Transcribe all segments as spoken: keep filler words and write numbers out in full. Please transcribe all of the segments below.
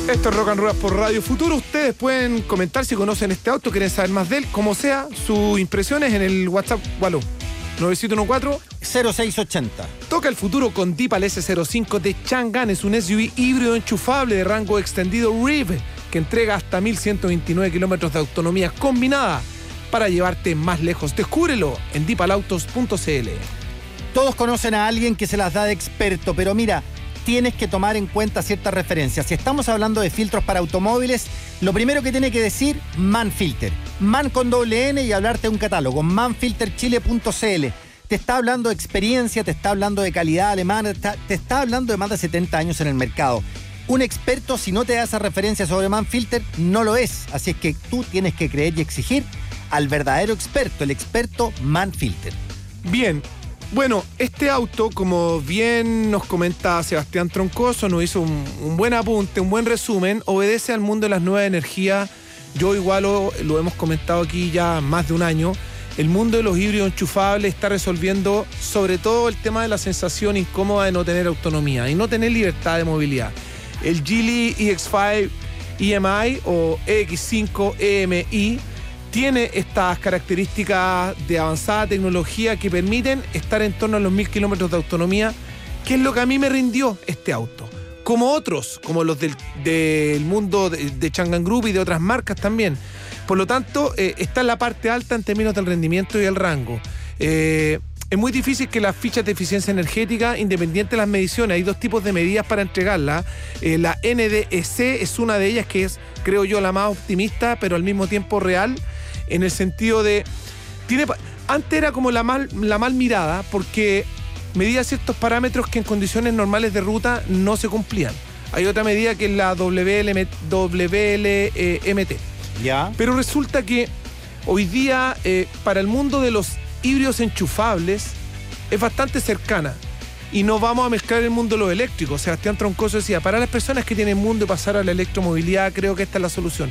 Esto es Rock and Roll por Radio Futuro. Ustedes pueden comentar si conocen este auto, quieren saber más de él, como sea, sus impresiones en el WhatsApp Wallo nueve siete uno cuatro cero seis ochenta. Toca el futuro con Deepal ese cero cinco de Chang'an. Es un S U V híbrido enchufable de rango extendido R I V que entrega hasta mil ciento veintinueve kilómetros de autonomía combinada para llevarte más lejos. Descúbrelo en deepal autos punto c l. Todos conocen a alguien que se las da de experto, pero mira, tienes que tomar en cuenta ciertas referencias. Si estamos hablando de filtros para automóviles, lo primero que tiene que decir, Manfilter. Man con doble N y hablarte de un catálogo, manfilter chile punto c l. Te está hablando de experiencia, te está hablando de calidad alemana, te está, te está hablando de más de setenta años en el mercado. Un experto, si no te da esa referencia sobre Manfilter, no lo es. Así es que tú tienes que creer y exigir al verdadero experto, el experto Manfilter. Bien. Bueno, este auto, como bien nos comenta Sebastián Troncoso, nos hizo un, un buen apunte, un buen resumen, obedece al mundo de las nuevas energías. Yo igual lo, lo hemos comentado aquí ya más de un año. El mundo de los híbridos enchufables está resolviendo sobre todo el tema de la sensación incómoda de no tener autonomía y no tener libertad de movilidad. El Geely E X cinco E M I o E X cinco E M I tiene estas características de avanzada tecnología que permiten estar en torno a los mil kilómetros de autonomía, que es lo que a mí me rindió este auto. Como otros, como los del, del mundo de, de Chang'an Group y de otras marcas también. Por lo tanto, eh, está en la parte alta en términos del rendimiento y el rango. Eh, es muy difícil que las fichas de eficiencia energética, independiente de las mediciones, hay dos tipos de medidas para entregarlas. Eh, la N D E C es una de ellas, que es, creo yo, la más optimista, pero al mismo tiempo real, en el sentido de... tiene antes era como la mal, la mal mirada, porque medía ciertos parámetros que en condiciones normales de ruta no se cumplían. Hay otra medida que es la W L M T. ¿Ya? Pero resulta que hoy día, eh, para el mundo de los híbridos enchufables, es bastante cercana. Y no vamos a mezclar el mundo de los eléctricos. Sebastián Troncoso decía, para las personas que tienen mundo y pasar a la electromovilidad, creo que esta es la solución.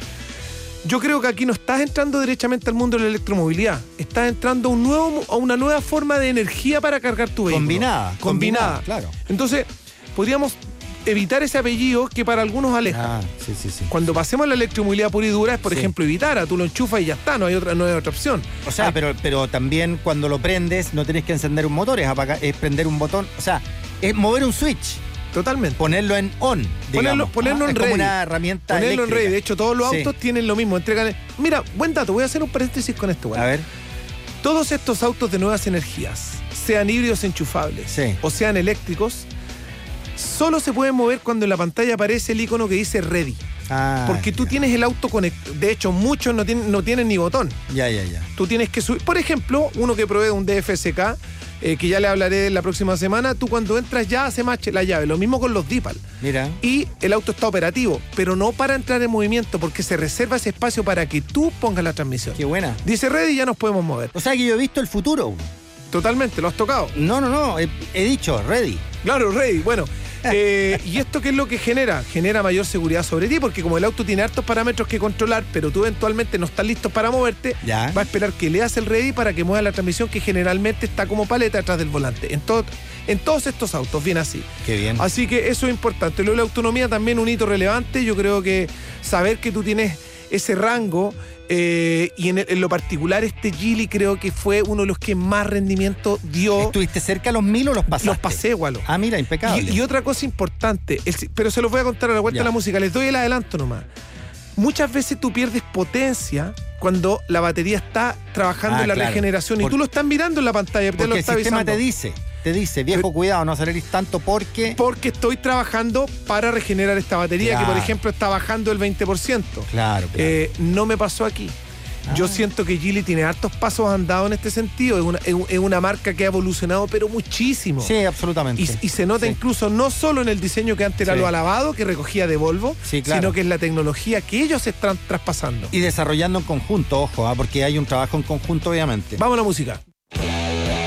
Yo creo que aquí no estás entrando derechamente al mundo de la electromovilidad. Estás entrando a, un nuevo, a una nueva forma de energía para cargar tu vehículo. Combinada. Combinada. Combinada, claro. Entonces, podríamos evitar ese apellido que para algunos aleja. Ah, sí, sí, sí. Cuando pasemos a la electromovilidad pura y dura es, por sí. ejemplo, Vitara. Tú lo enchufas y ya está, no hay otra, no hay otra opción. O sea, hay... pero, pero también cuando lo prendes no tenés que encender un motor, es, apagar, es prender un botón. O sea, es mover un switch. Totalmente. Ponerlo en on, Ponerlo, ponerlo ah, en es ready. como una herramienta Ponerlo eléctrica. en ready. De hecho, todos los sí. autos tienen lo mismo. Entregan... Mira, buen dato. Voy a hacer un paréntesis con esto. Bueno. A ver. Todos estos autos de nuevas energías, sean híbridos enchufables sí. o sean eléctricos, solo se pueden mover cuando en la pantalla aparece el icono que dice ready. Ah, porque tú ya. tienes el auto conectado. De hecho, muchos no tienen, no tienen ni botón. Ya, ya, ya. Tú tienes que subir. Por ejemplo, uno que provee un D F S K, eh, que ya le hablaré la próxima semana, tú cuando entras ya hace match la llave. Lo mismo con los Deepal. Mira. Y el auto está operativo, pero no para entrar en movimiento, porque se reserva ese espacio para que tú pongas la transmisión. Qué buena. Dice ready y ya nos podemos mover. O sea que yo he visto el futuro. Totalmente, ¿lo has tocado? No, no, no. He, he dicho ready. Claro, ready. Bueno. Eh, ¿Y esto qué es lo que genera? Genera mayor seguridad sobre ti, porque como el auto tiene hartos parámetros que controlar, pero tú eventualmente no estás listo para moverte, ya. va a esperar que leas el ready para que mueva la transmisión, que generalmente está como paleta atrás del volante. En, todo, en todos estos autos, bien así. Qué bien. Así que eso es importante. Luego la autonomía también un hito relevante. Yo creo que saber que tú tienes ese rango, eh, y en, en lo particular este Geely creo que fue uno de los que más rendimiento dio. ¿Estuviste cerca a los mil o los pasaste? Los pasé, Gualo. Ah, mira, impecable. Y, y otra cosa importante, el, pero se los voy a contar a la vuelta de la música, les doy el adelanto nomás. Muchas veces tú pierdes potencia cuando la batería está trabajando ah, en la claro. regeneración y Por, tú lo estás mirando en la pantalla, te lo está el sistema avisando. te dice, te dice, viejo, pero, cuidado, no aceleres tanto porque... Porque estoy trabajando para regenerar esta batería, claro. que por ejemplo está bajando el veinte por ciento. Claro, claro. Eh, no me pasó aquí. Ah. Yo siento que Geely tiene hartos pasos andados en este sentido. Es una, es una marca que ha evolucionado, pero muchísimo. Sí, absolutamente. Y, y se nota sí. incluso no solo en el diseño que antes era sí. lo alabado, que recogía de Volvo, sí, claro. sino que es la tecnología que ellos están traspasando. Y desarrollando en conjunto, ojo, ¿eh? Porque hay un trabajo en conjunto, obviamente. Vamos a la música.